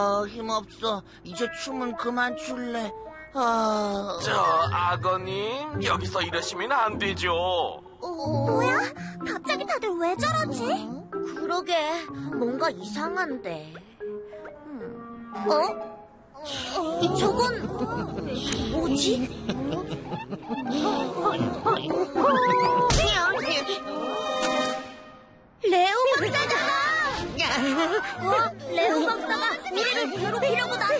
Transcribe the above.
힘없어. 이제 춤은 그만 출래. 아거님, 여기서 이러시면 안 되죠. 뭐야? 갑자기 다들 왜 저러지? 그러게, 뭔가 이상한데. 저건 뭐지? 레오 박사다! 레오 박사가 우리를 괴롭히려고